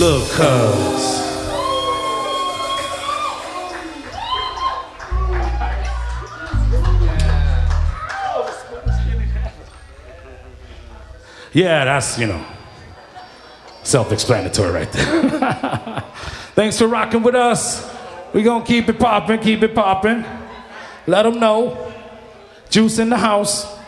Look, cuz. Yeah, that's, self-explanatory right there. Thanks for rocking with us. We're gonna keep it popping, keep it popping. Let them know. Juice in the house.